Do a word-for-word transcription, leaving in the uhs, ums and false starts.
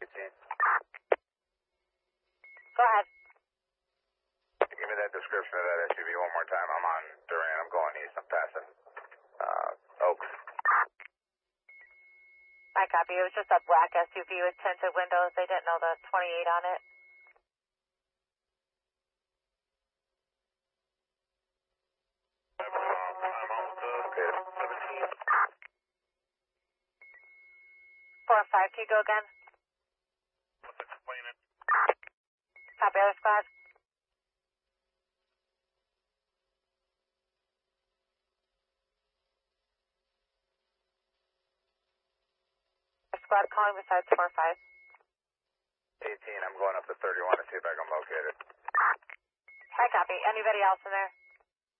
Go ahead. Give me that description of that S U V one more time. I'm on Durant. I'm going east. I'm passing uh, Oaks. I copy. It was just a black S U V with tinted windows. They didn't know the twenty-eight on it. Four and five, can you go again? Copy, other squad. Squad calling besides four five. eighteen, I'm going up to thirty-one to see if I can locate it. I copy. Anybody else in there?